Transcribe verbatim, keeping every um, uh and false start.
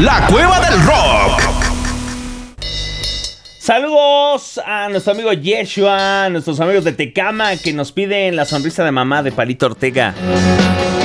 La Cueva del Rock. Saludos a nuestro amigo Yeshua, a nuestros amigos de Tecama que nos piden la sonrisa de mamá de Palito Ortega.